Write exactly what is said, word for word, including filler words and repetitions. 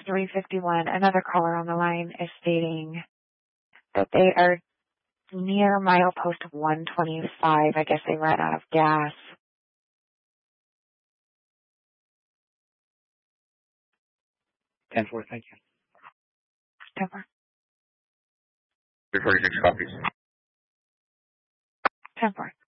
three fifty-one. Another caller on the line is stating that they are near milepost one twenty-five. I guess they ran out of gas. ten four, thank you. ten four. three forty-six copies. ten four.